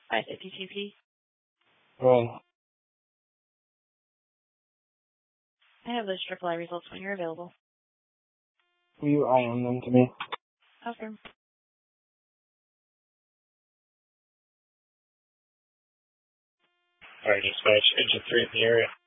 552P. Well, I have those AAA results when you're available. will you IM them to me? Okay. Alright, dispatch, engine 3 in the area.